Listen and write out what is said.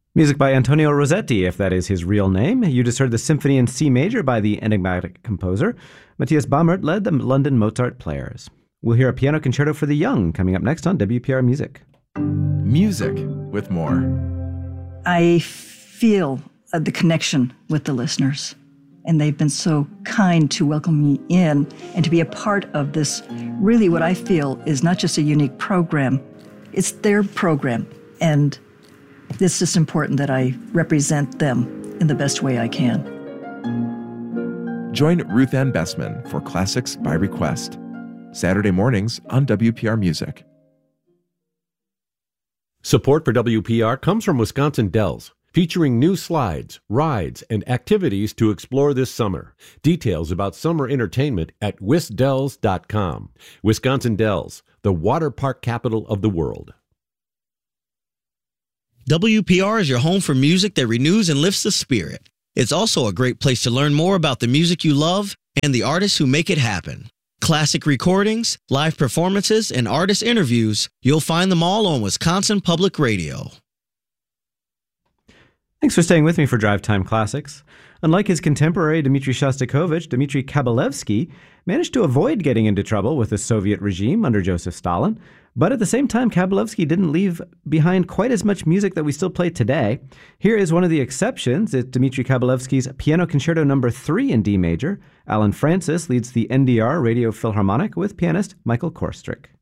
Music by Antonio Rossetti, if that is his real name. You just heard the Symphony in C major by the enigmatic composer. Matthias Baumert led the London Mozart Players. We'll hear a piano concerto for the young coming up next on WPR Music. Music with more. I feel the connection with the listeners, and they've been so kind to welcome me in and to be a part of this, really what I feel is not just a unique program, it's their program, and it's just important that I represent them in the best way I can. Join Ruth Ann Bessman for Classics by Request, Saturday mornings on WPR Music. Support for WPR comes from Wisconsin Dells, featuring new slides, rides, and activities to explore this summer. Details about summer entertainment at wisdells.com. Wisconsin Dells, the water park capital of the world. WPR is your home for music that renews and lifts the spirit. It's also a great place to learn more about the music you love and the artists who make it happen. Classic recordings, live performances, and artist interviews, you'll find them all on Wisconsin Public Radio. Thanks for staying with me for Drive Time Classics. Unlike his contemporary Dmitry Shostakovich, Dmitry Kabalevsky managed to avoid getting into trouble with the Soviet regime under Joseph Stalin. But at the same time, Kabalevsky didn't leave behind quite as much music that we still play today. Here is one of the exceptions. It's Dmitry Kabalevsky's Piano Concerto No. 3 in D major. Alan Francis leads the NDR Radio Philharmonic with pianist Michael Korstrick.